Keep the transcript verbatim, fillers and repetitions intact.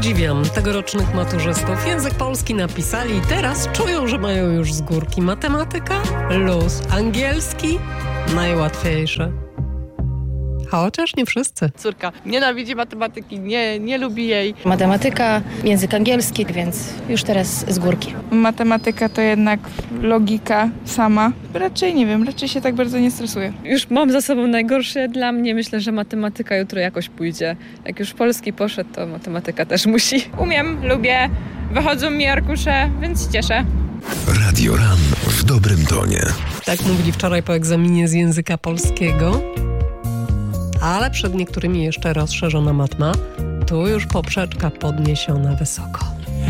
Podziwiam tegorocznych maturzystów. Język polski napisali i teraz czują, że mają już z górki. Matematyka? Luz. Angielski? Najłatwiejsze. Chociaż nie wszyscy. Córka nienawidzi matematyki, nie, nie lubi jej. Matematyka, język angielski, więc już teraz z górki. Matematyka to jednak logika sama. Raczej nie wiem, raczej się tak bardzo nie stresuję. Już mam za sobą najgorsze dla mnie. Myślę, że matematyka jutro jakoś pójdzie. Jak już polski poszedł, to matematyka też musi. Umiem, lubię, wychodzą mi arkusze, więc się cieszę. Radio Run w dobrym tonie. Tak mówili wczoraj po egzaminie z języka polskiego. Ale przed niektórymi jeszcze rozszerzona matma. Tu już poprzeczka podniesiona wysoko.